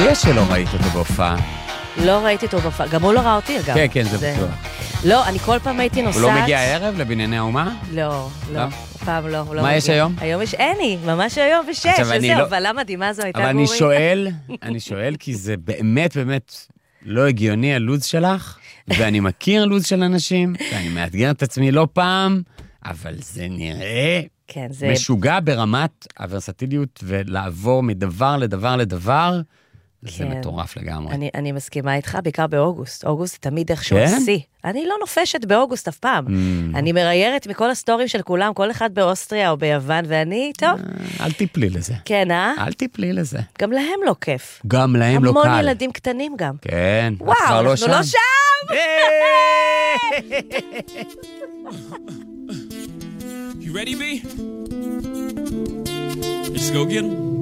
מפתיע שלא ראית אותו בהופעה. לא ראיתי אותו בהופעה, גם הוא לא ראה אותי אגב. כן, כן, זה בטוח. לא, אני כל פעם הייתי נוסעת. הוא לא מגיע הערב לבנייני האומה? לא, לא. פעם לא. מה יש היום? היום יש אני, ממש היום ב6. איזה הובלה מדהימה זו הייתה גורי. אבל אני שואל כי זה באמת לא הגיוני הלוז שלך, ואני מכיר לוז של אנשים, ואני מאתגר את עצמי לא פעם, אבל זה נראה משוגע ברמת הוורסטיליות, ולעבור מדבר לדבר לדבר, זה מטורף לגמרי. אני מסכימה איתך, בעיקר באוגוסט. אוגוסט זה תמיד איכשהו עשי. אני לא נופשת באוגוסט אף פעם. אני מריירת מכל הסטורים של כולם, כל אחד באוסטריה או ביוון, ואני, טוב. אל תיפלי לזה. כן, אל תיפלי לזה. גם להם לא כיף. גם להם לא קל. המון ילדים קטנים גם. כן. וואו, אנחנו לא שם! You ready, B? Let's go get 'em.